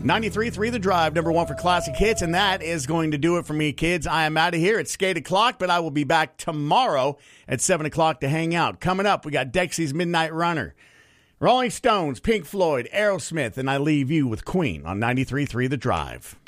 93.3 The Drive, number one for classic hits, and that is going to do it for me, kids. I am out of here. It's skate o'clock, but I will be back tomorrow at 7 o'clock to hang out. Coming up, we got Dexy's Midnight Runner, Rolling Stones, Pink Floyd, Aerosmith, and I leave you with Queen on 93.3 The Drive.